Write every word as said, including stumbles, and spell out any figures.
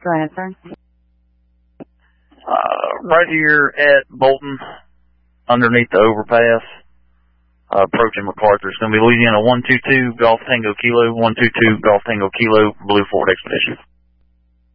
Go ahead, sir. Uh, right here at Bolton, underneath the overpass, uh, approaching MacArthur. It's going to be Louisiana one two two Golf Tango Kilo, one two two Golf Tango Kilo, Blue Ford Expedition.